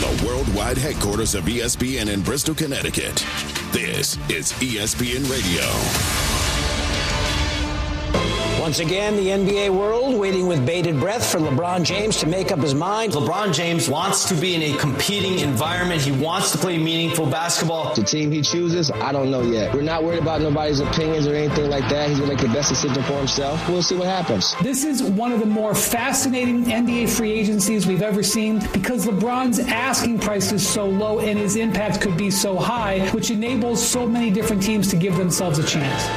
the worldwide headquarters of ESPN in Bristol, Connecticut, this is ESPN Radio. Once again, the NBA world waiting with bated breath for LeBron James to make up his mind. LeBron James wants to be in a competing environment. He wants to play meaningful basketball. The team he chooses, I don't know yet. We're not worried about nobody's opinions or anything like that. He's going to make the best decision for himself. We'll see what happens. This is one of the more fascinating NBA free agencies we've ever seen because LeBron's asking price is so low and his impact could be so high, which enables so many different teams to give themselves a chance.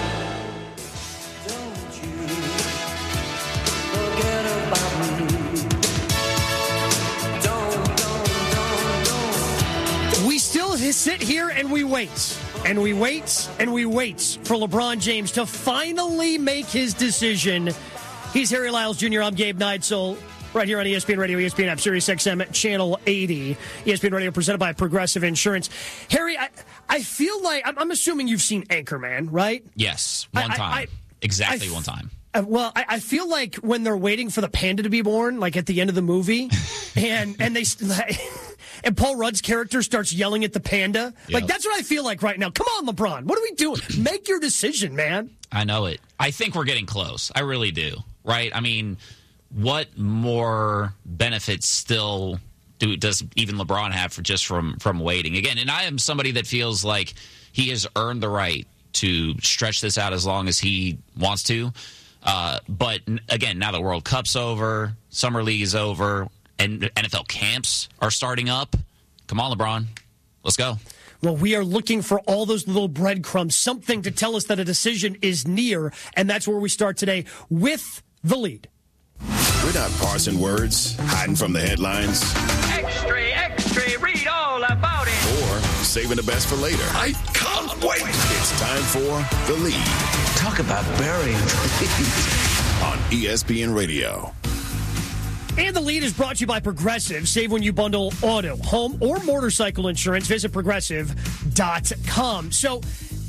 Sit here and we wait, and we wait, and we wait for LeBron James to finally make his decision. He's Harry Lyles Jr. I'm Gabe Neitzel, right here on ESPN Radio, ESPN app, Sirius XM, Channel 80. ESPN Radio presented by Progressive Insurance. Harry, I feel like, I'm assuming you've seen Anchorman, right? Yes, one time. Exactly one time. Well, I feel like when they're waiting for the panda to be born, like at the end of the movie, and they... And Paul Rudd's character starts yelling at the panda. Yep. Like, that's what I feel like right now. Come on, LeBron. What are we doing? Make your decision, man. I know it. I think we're getting close. I really do. Right? I mean, what more benefits still does even LeBron have from waiting? Again, and I am somebody that feels like he has earned the right to stretch this out as long as he wants to. But, again, now the World Cup's over. Summer League is over. And NFL camps are starting up. Come on, LeBron. Let's go. Well, we are looking for all those little breadcrumbs, something to tell us that a decision is near, and that's where we start today with the lead. We're not parsing words, hiding from the headlines. Extra, extra, read all about it. Or saving the best for later. I can't wait. It's time for The Lead. Talk about burying the lead. On ESPN Radio. And The Lead is brought to you by Progressive. Save when you bundle auto, home, or motorcycle insurance. Visit Progressive.com. So,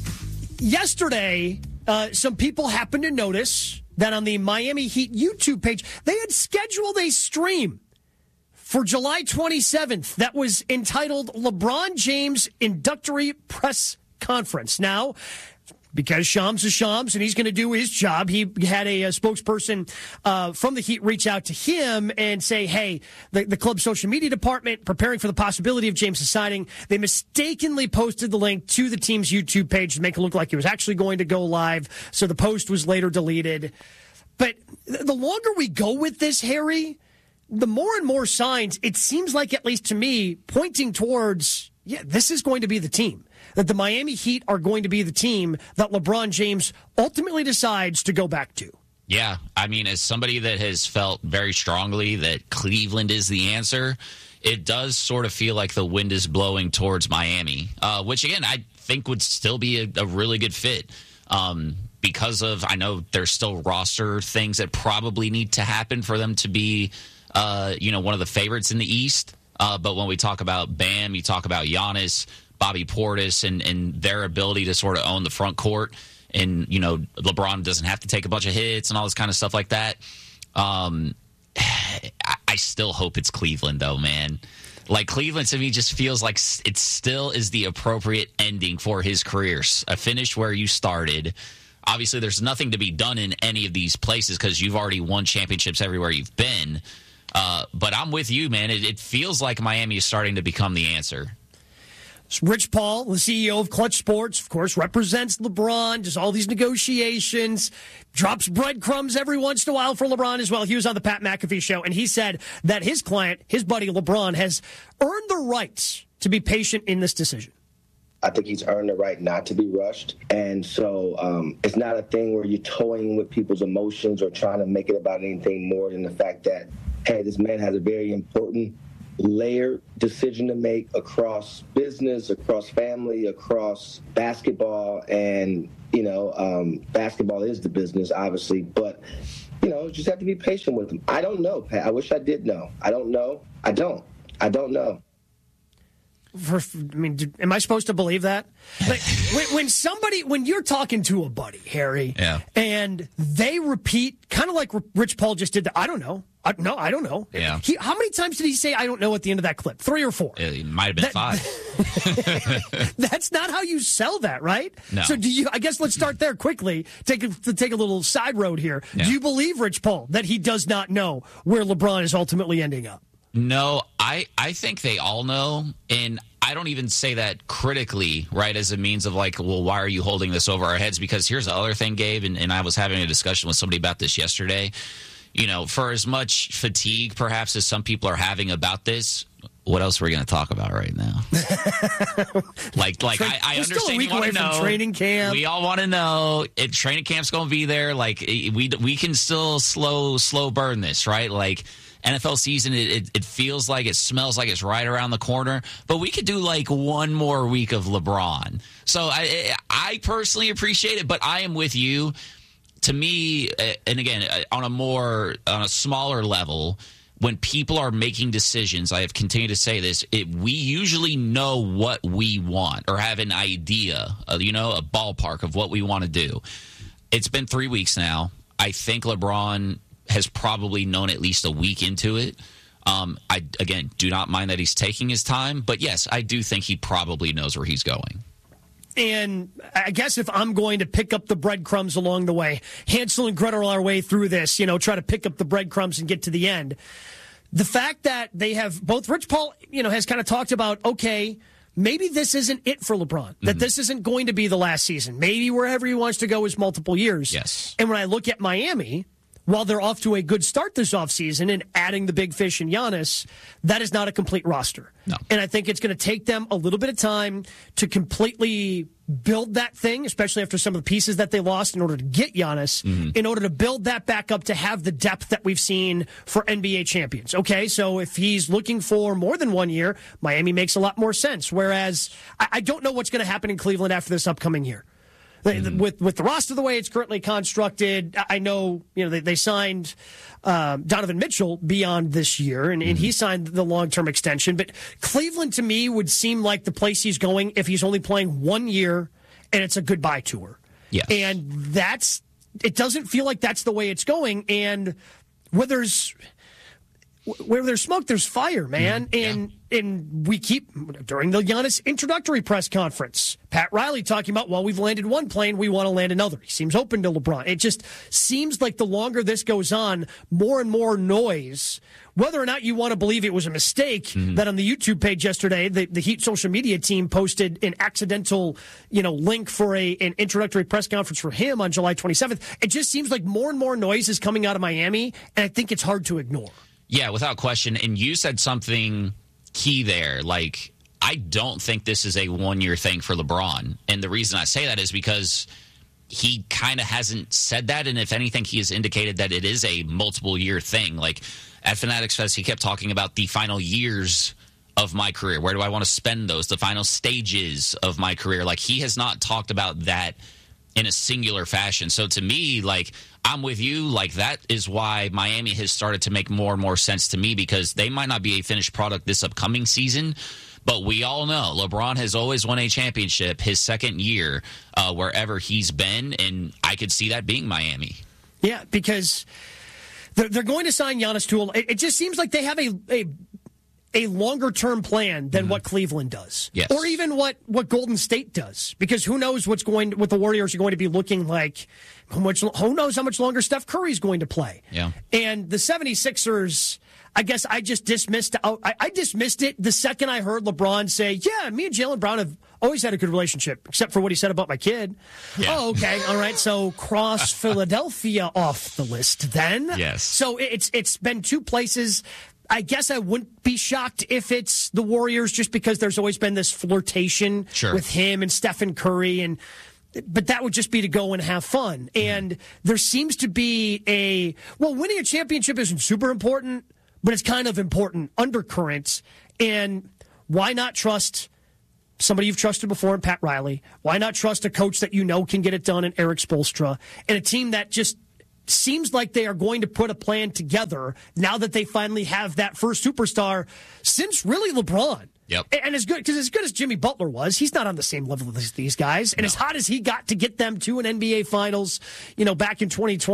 yesterday, some people happened to notice that on the Miami Heat YouTube page, they had scheduled a stream for July 27th that was entitled LeBron James Inductory Press Conference. Now, because Shams is Shams and he's going to do his job, he had a spokesperson from the Heat reach out to him and say, hey, the club's social media department preparing for the possibility of James signing. They mistakenly posted the link to the team's YouTube page to make it look like he was actually going to go live. So the post was later deleted. But the longer we go with this, Harry, the more and more signs, it seems like, at least to me, pointing towards, yeah, this is going to be the team. That the Miami Heat are going to be the team that LeBron James ultimately decides to go back to. Yeah, I mean, as somebody that has felt very strongly that Cleveland is the answer, it does sort of feel like the wind is blowing towards Miami, which, again, I think would still be a really good fit. Because of, I know there's still roster things that probably need to happen for them to be, one of the favorites in the East. But when we talk about Bam, you talk about Giannis, Bobby Portis, and their ability to sort of own the front court. And, LeBron doesn't have to take a bunch of hits and all this kind of stuff like that. I still hope it's Cleveland, though, man. Like, Cleveland, to me, just feels like it still is the appropriate ending for his career. A finish where you started. Obviously, there's nothing to be done in any of these places because you've already won championships everywhere you've been. But I'm with you, man. It feels like Miami is starting to become the answer. Rich Paul, the CEO of Clutch Sports, of course, represents LeBron, does all these negotiations, drops breadcrumbs every once in a while for LeBron as well. He was on the Pat McAfee show, and he said that his client, his buddy LeBron, has earned the right to be patient in this decision. I think he's earned the right not to be rushed. And so it's not a thing where you're toying with people's emotions or trying to make it about anything more than the fact that, hey, this man has a very important layered decision to make across business, across family, across basketball. And, basketball is the business, obviously. But, just have to be patient with him. I don't know, Pat. I wish I did know. I don't know. I don't know. Am I supposed to believe that? Like, when you're talking to a buddy, Harry, yeah, and they repeat, kind of like Rich Paul just did, I don't know. No, I don't know. Yeah. How many times did he say, I don't know, at the end of that clip? 3 or 4? It might have been 5. That's not how you sell that, right? No. So I guess let's start there quickly, take a little side road here. Yeah. Do you believe Rich Paul that he does not know where LeBron is ultimately ending up? No, I think they all know, and I don't even say that critically, right, as a means of like, well, why are you holding this over our heads? Because here's the other thing, Gabe, and I was having a discussion with somebody about this yesterday. You know, for as much fatigue perhaps as some people are having about this, what else are we going to talk about right now? I understand still a week you want away to know. From training camp. We all want to know if training camp's going to be there. Like we can still slow burn this, right? Like NFL season, it feels like it smells like it's right around the corner, but we could do like one more week of LeBron. So I personally appreciate it, but I am with you. To me, and again, on a smaller level, when people are making decisions, I have continued to say this, we usually know what we want or have an idea, a ballpark of what we want to do. It's been 3 weeks now. I think LeBron has probably known at least a week into it. I, again, do not mind that he's taking his time, but yes, I do think he probably knows where he's going. And I guess if I'm going to pick up the breadcrumbs along the way, Hansel and Gretel our way through this, try to pick up the breadcrumbs and get to the end. The fact that they have both Rich Paul, has kind of talked about, okay, maybe this isn't it for LeBron, that this isn't going to be the last season. Maybe wherever he wants to go is multiple years. Yes. And when I look at Miami, while they're off to a good start this offseason and adding the big fish in Giannis, that is not a complete roster. No. And I think it's going to take them a little bit of time to completely build that thing, especially after some of the pieces that they lost in order to get Giannis, in order to build that back up to have the depth that we've seen for NBA champions. Okay, so if he's looking for more than 1 year, Miami makes a lot more sense. Whereas I don't know what's going to happen in Cleveland after this upcoming year. With the roster the way it's currently constructed, I know they signed Donovan Mitchell beyond this year, and he signed the long-term extension. But Cleveland, to me, would seem like the place he's going if he's only playing 1 year and it's a goodbye tour. Yes. And it doesn't feel like that's the way it's going. And where there's smoke, there's fire, man. And we keep, during the Giannis introductory press conference, Pat Riley talking about, well, we've landed one plane, we want to land another. He seems open to LeBron. It just seems like the longer this goes on, more and more noise. Whether or not you want to believe it was a mistake that on the YouTube page yesterday, the Heat social media team posted an accidental, link for an introductory press conference for him on July 27th. It just seems like more and more noise is coming out of Miami, and I think it's hard to ignore. Yeah, without question. And you said something key there. Like, I don't think this is a 1 year thing for LeBron. And the reason I say that is because he kind of hasn't said that. And if anything, he has indicated that it is a multiple year thing. Like at Fanatics Fest, he kept talking about the final years of my career. Where do I want to spend those? The final stages of my career. Like, he has not talked about that in a singular fashion. So to me, like, I'm with you. Like, that is why Miami has started to make more and more sense to me, because they might not be a finished product this upcoming season, but we all know LeBron has always won a championship his second year wherever he's been, and I could see that being Miami. Yeah, because they're going to sign Giannis to it just seems like they have a longer-term plan than what Cleveland does. Yes. Or even what Golden State does. Because who knows what the Warriors are going to be looking like. Who knows how much longer Steph Curry's going to play. Yeah. And the 76ers, I guess I just dismissed it the second I heard LeBron say, yeah, me and Jaylen Brown have always had a good relationship, except for what he said about my kid. Yeah. Oh, okay. All right. So cross Philadelphia off the list then. Yes. So it's been two places. I guess I wouldn't be shocked if it's the Warriors, just because there's always been this flirtation with him and Stephen Curry, but that would just be to go and have fun. And there seems to be winning a championship isn't super important, but it's kind of important undercurrent. And why not trust somebody you've trusted before in Pat Riley? Why not trust a coach that can get it done in Eric Spoelstra, and a team that just seems like they are going to put a plan together now that they finally have that first superstar since really LeBron. Yep. And as good as Jimmy Butler was, he's not on the same level as these guys. And as hot as he got to get them to an NBA Finals, back in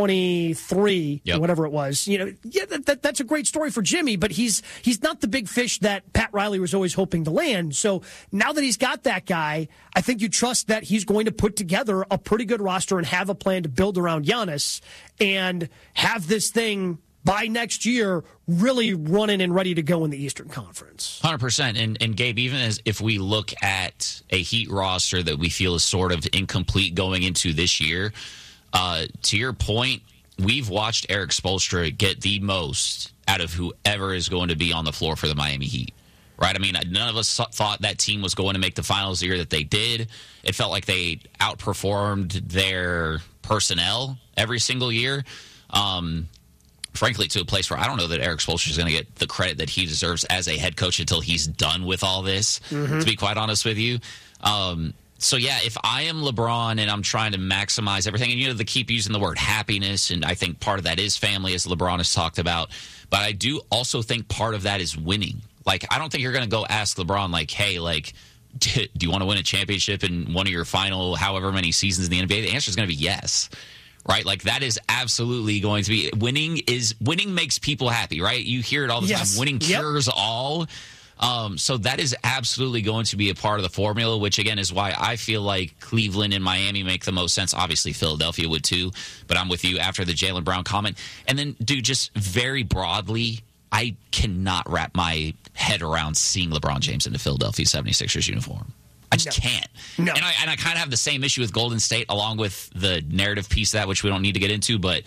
2023, or whatever it was, that's a great story for Jimmy. But he's not the big fish that Pat Riley was always hoping to land. So now that he's got that guy, I think you trust that he's going to put together a pretty good roster and have a plan to build around Giannis and have this thing by next year really running and ready to go in the Eastern Conference. 100%. And Gabe, even as if we look at a Heat roster that we feel is sort of incomplete going into this year, to your point, we've watched Erik Spoelstra get the most out of whoever is going to be on the floor for the Miami Heat. Right? I mean, none of us thought that team was going to make the finals the year that they did. It felt like they outperformed their personnel every single year. Frankly, to a place where I don't know that Erik Spoelstra is going to get the credit that he deserves as a head coach until he's done with all this, to be quite honest with you. So, yeah, if I am LeBron and I'm trying to maximize everything, and, they keep using the word happiness, and I think part of that is family, as LeBron has talked about, but I do also think part of that is winning. Like, I don't think you're going to go ask LeBron, like, hey, like, do you want to win a championship in one of your final however many seasons in the NBA? The answer is going to be yes. Right? Like, that is absolutely going to be winning makes people happy, right? You hear it all the time. Winning cures all. So that is absolutely going to be a part of the formula, which again is why I feel like Cleveland and Miami make the most sense. Obviously, Philadelphia would too, but I'm with you after the Jaylen Brown comment. And then, dude, just very broadly, I cannot wrap my head around seeing LeBron James in the Philadelphia 76ers uniform. I just can't. No. And I kind of have the same issue with Golden State, along with the narrative piece of that, which we don't need to get into. But,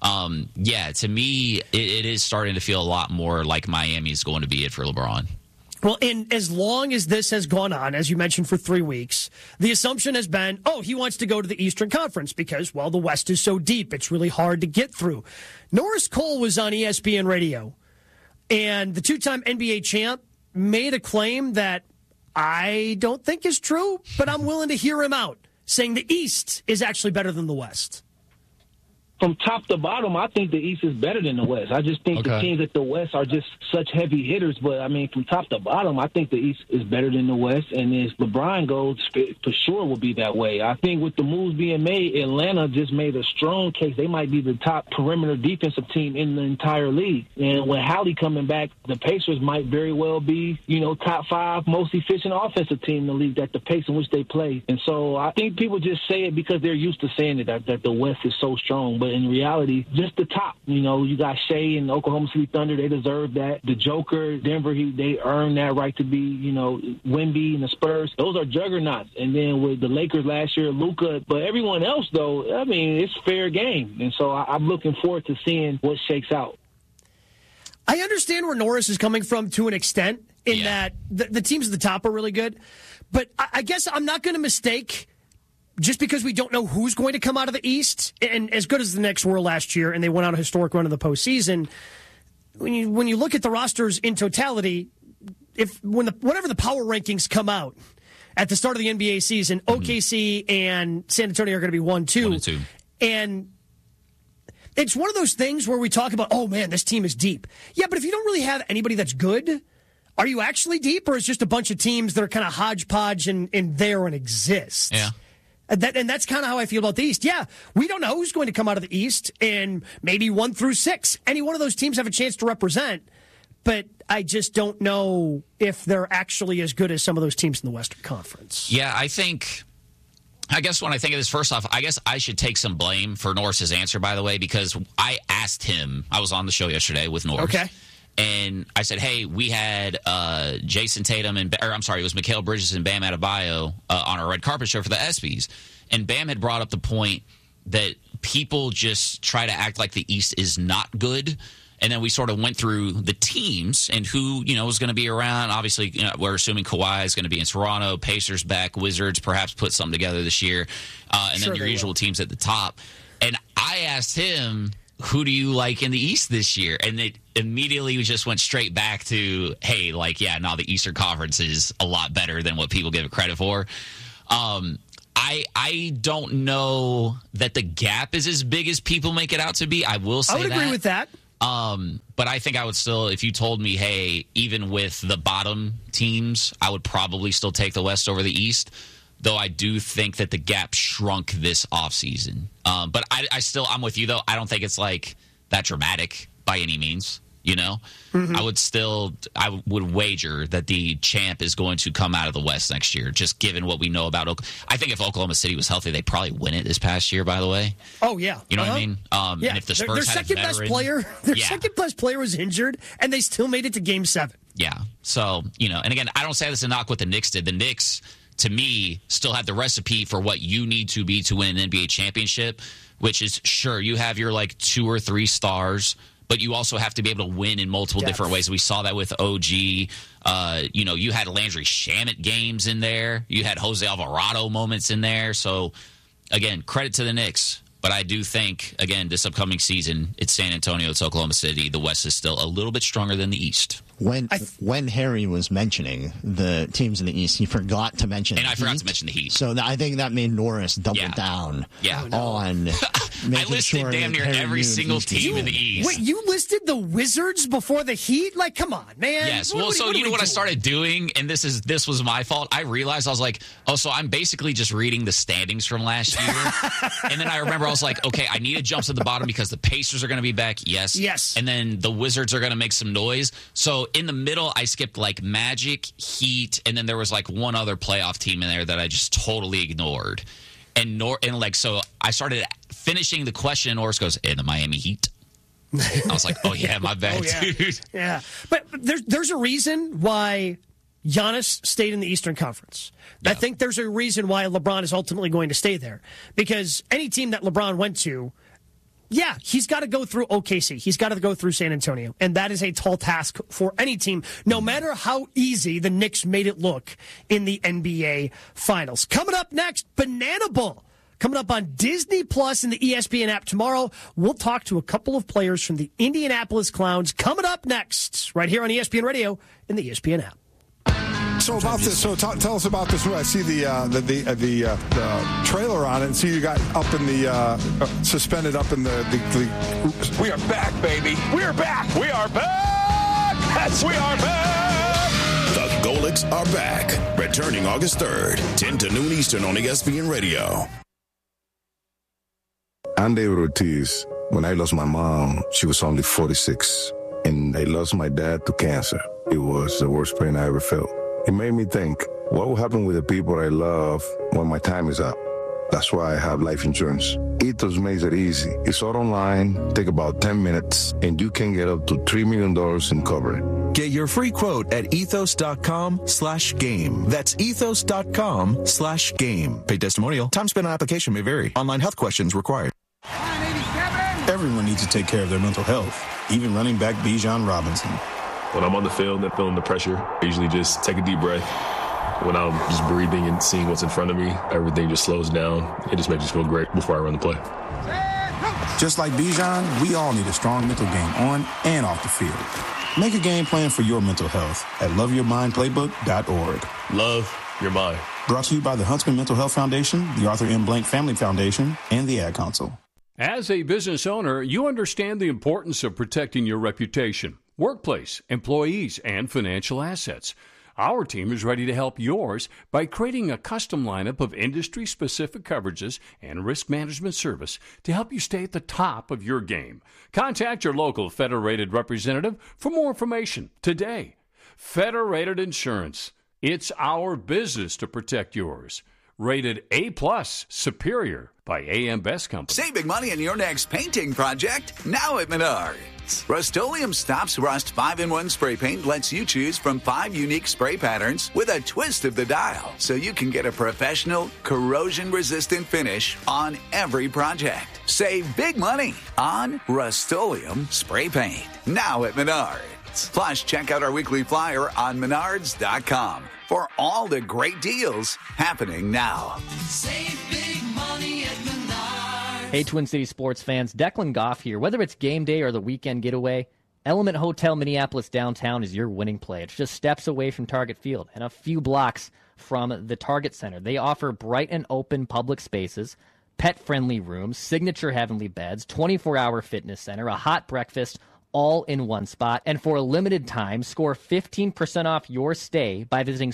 to me, it is starting to feel a lot more like Miami is going to be it for LeBron. Well, and as long as this has gone on, as you mentioned, for 3 weeks, the assumption has been, he wants to go to the Eastern Conference because, well, the West is so deep. It's really hard to get through. Norris Cole was on ESPN Radio, and the two-time NBA champ made a claim that I don't think is true, but I'm willing to hear him out, saying the East is actually better than the West. From top to bottom, I think the East is better than the West. I just think the teams at the West are just such heavy hitters. But, I mean, from top to bottom, I think the East is better than the West. And as LeBron goes, for sure will be that way. I think with the moves being made, Atlanta just made a strong case. They might be the top perimeter defensive team in the entire league. And with Howley coming back, the Pacers might very well be, top 5 most efficient offensive team in the league at the pace in which they play. And so I think people just say it because they're used to saying it, that the West is so strong. But in reality, just the top. You got Shea and Oklahoma City Thunder. They deserve that. The Joker, Denver, they earned that right to be, Wemby and the Spurs. Those are juggernauts. And then with the Lakers last year, Luka. But everyone else, though, I mean, it's fair game. And so I'm looking forward to seeing what shakes out. I understand where Norris is coming from to an extent in that the teams at the top are really good. But I guess I'm not going to mistake, just because we don't know who's going to come out of the East, and as good as the Knicks were last year, and they went on a historic run in the postseason, when you look at the rosters in totality, whenever the power rankings come out at the start of the NBA season, OKC and San Antonio are going to be 1-2. And it's one of those things where we talk about, oh, man, this team is deep. Yeah, but if you don't really have anybody that's good, are you actually deep, or is it just a bunch of teams that are kind of hodgepodge and there and exist? Yeah. And that's kind of how I feel about the East. Yeah, we don't know who's going to come out of the East, and maybe 1 through 6. Any one of those teams have a chance to represent, but I just don't know if they're actually as good as some of those teams in the Western Conference. Yeah, I guess when I think of this, first off, I guess I should take some blame for Norris's answer, by the way, because I asked him, I was on the show yesterday with Norris. Okay. And I said, hey, we had Jason Tatum it was Mikal Bridges and Bam Adebayo on our red carpet show for the ESPYs. And Bam had brought up the point that people just try to act like the East is not good. And then we sort of went through the teams and who, was going to be around. Obviously, we're assuming Kawhi is going to be in Toronto, Pacers back, Wizards perhaps put something together this year, and then your usual teams at the top. And I asked him, who do you like in the East this year? And it immediately just went straight back to, hey, the Eastern Conference is a lot better than what people give it credit for. I don't know that the gap is as big as people make it out to be. I will say that. I would agree with that. But I think I would still, if you told me, hey, even with the bottom teams, I would probably still take the West over the East, though I do think that the gap shrunk this offseason. But I'm with you, though. I don't think it's like that dramatic by any means. You know, I would wager that the champ is going to come out of the West next year, just given what we know about Oklahoma. I think if Oklahoma City was healthy, they'd probably win it this past year, by the way. Oh, yeah. You know what I mean? Yeah. And if the Spurs had a veteran, their second best player was injured, and they still made it to Game 7. Yeah. So, and again, I don't say this to knock what the Knicks did. The Knicks, to me, still have the recipe for what you need to be to win an NBA championship, which is, sure, you have your, 2 or 3 stars, but you also have to be able to win in multiple different ways. We saw that with OG. You had Landry Shamet games in there. You had Jose Alvarado moments in there. So, again, credit to the Knicks. But I do think, again, this upcoming season, it's San Antonio, it's Oklahoma City. The West is still a little bit stronger than the East. When Harry was mentioning the teams in the East, he forgot to mention I forgot to mention the Heat. So I think that made Norris double down on making I listed sure damn near every single team in the East. Wait, you listed the Wizards before the Heat? Come on, man. Yes. You know what I started doing, and this was my fault. I realized, I was like, so I'm basically just reading the standings from last year. And then I remember I was like, okay, I need to jump to the bottom because the Pacers are going to be back. Yes. And then the Wizards are going to make some noise. So in the middle, I skipped Magic, Heat, and then there was one other playoff team in there that I just totally ignored. So I started finishing the question, and Norris goes, and the Miami Heat. I was like, oh yeah, my bad, dude. Yeah, but there's a reason why Giannis stayed in the Eastern Conference. Yeah. I think there's a reason why LeBron is ultimately going to stay there, because any team that LeBron went to, he's got to go through OKC. He's got to go through San Antonio. And that is a tall task for any team, no matter how easy the Knicks made it look in the NBA Finals. Coming up next, Banana Bowl. Coming up on Disney Plus and the ESPN app tomorrow. We'll talk to a couple of players from the Indianapolis Clowns. Coming up next, right here on ESPN Radio and the ESPN app. So about this, tell us about this. I see the trailer on it, and see you got up in the suspended up in the. We are back, baby. We are back. We are back. Yes, we are back. The Golics are back, returning August 3rd, 10 to noon Eastern on ESPN Radio. I'm David Ortiz. When I lost my mom, she was only 46, and I lost my dad to cancer. It was the worst pain I ever felt. It made me think, what will happen with the people I love when my time is up? That's why I have life insurance. Ethos makes it easy. It's all online, take about 10 minutes, and you can get up to $3 million in coverage. Get your free quote at ethos.com/game. That's ethos.com/game. Paid testimonial. Time spent on application may vary. Online health questions required. Everyone needs to take care of their mental health, even running back Bijan Robinson. When I'm on the field and feeling the pressure, I usually just take a deep breath. When I'm just breathing and seeing what's in front of me, everything just slows down. It just makes me feel great before I run the play. Just like Bijan, we all need a strong mental game on and off the field. Make a game plan for your mental health at loveyourmindplaybook.org. Love your mind. Brought to you by the Huntsman Mental Health Foundation, the Arthur M. Blank Family Foundation, and the Ad Council. As a business owner, you understand the importance of protecting your reputation, workplace, employees, and financial assets. Our team is ready to help yours by creating a custom lineup of industry-specific coverages and risk management service to help you stay at the top of your game. Contact your local Federated representative for more information today. Federated Insurance. It's our business to protect yours. Rated A+, superior by AM Best Company. Save big money on your next painting project now at Menards. Rust-Oleum Stops Rust 5-in-1 spray paint lets you choose from 5 unique spray patterns with a twist of the dial, so you can get a professional, corrosion-resistant finish on every project. Save big money on Rust-Oleum spray paint now at Menards. Plus, check out our weekly flyer on Menards.com for all the great deals happening now. Save big money at Menards. Hey, Twin City sports fans, Declan Goff here. Whether it's game day or the weekend getaway, Element Hotel Minneapolis downtown is your winning play. It's just steps away from Target Field and a few blocks from the Target Center. They offer bright and open public spaces, pet-friendly rooms, signature heavenly beds, 24-hour fitness center, a hot breakfast, all in one spot. And for a limited time, score 15% off your stay by visiting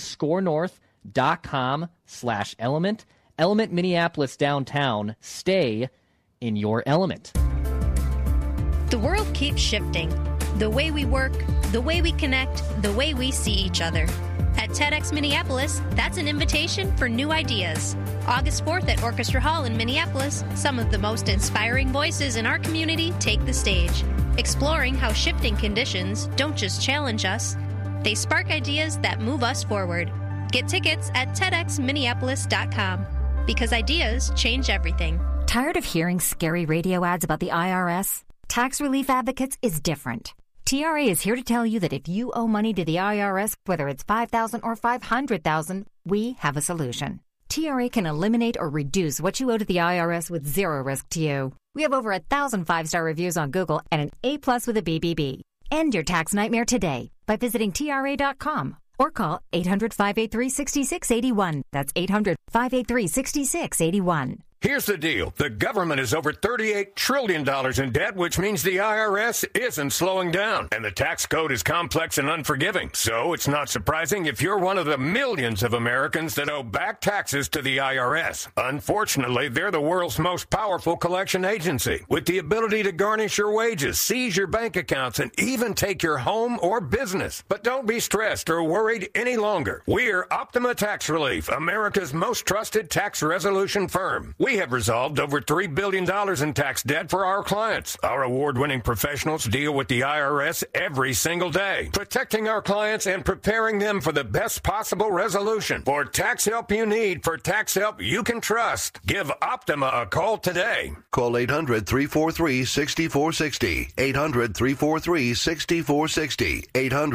scorenorth.com/element. Element Minneapolis downtown. Stay in your element. The world keeps shifting. The way we work, the way we connect, the way we see each other. At TEDx Minneapolis, that's an invitation for new ideas. August 4th at Orchestra Hall in Minneapolis, some of the most inspiring voices in our community take the stage, exploring how shifting conditions don't just challenge us, they spark ideas that move us forward. Get tickets at TEDxMinneapolis.com, because ideas change everything. Tired of hearing scary radio ads about the IRS? Tax Relief Advocates is different. TRA is here to tell you that if you owe money to the IRS, whether it's $5,000 or $500,000, we have a solution. TRA can eliminate or reduce what you owe to the IRS with zero risk to you. We have over 1,000 5-star reviews on Google and an A+ with a BBB. End your tax nightmare today by visiting TRA.com or call 800-583-6681. That's 800-583-6681. Here's the deal. The government is over $38 trillion in debt, which means the IRS isn't slowing down. And the tax code is complex and unforgiving. So it's not surprising if you're one of the millions of Americans that owe back taxes to the IRS. Unfortunately, they're the world's most powerful collection agency, with the ability to garnish your wages, seize your bank accounts, and even take your home or business. But don't be stressed or worried any longer. We're Optima Tax Relief, America's most trusted tax resolution firm. We have resolved over $3 billion in tax debt for our clients. Our award-winning professionals deal with the IRS every single day, protecting our clients and preparing them for the best possible resolution. For tax help you need, for tax help you can trust, give Optima a call today. Call 800-343-6460. 800-343-6460.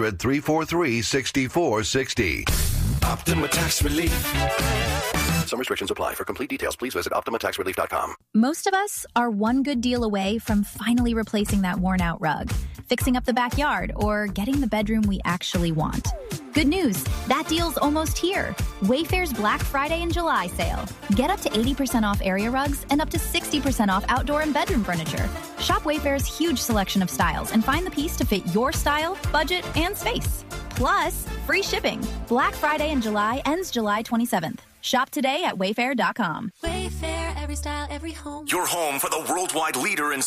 800-343-6460. Optima Tax Relief. Some restrictions apply. For complete details, please visit OptimaTaxRelief.com. Most of us are one good deal away from finally replacing that worn-out rug, fixing up the backyard, or getting the bedroom we actually want. Good news, that deal's almost here. Wayfair's Black Friday and July sale. Get up to 80% off area rugs and up to 60% off outdoor and bedroom furniture. Shop Wayfair's huge selection of styles and find the piece to fit your style, budget, and space. Plus, free shipping. Black Friday in July ends July 27th. Shop today at Wayfair.com. Wayfair, every style, every home. Your home for the worldwide leader in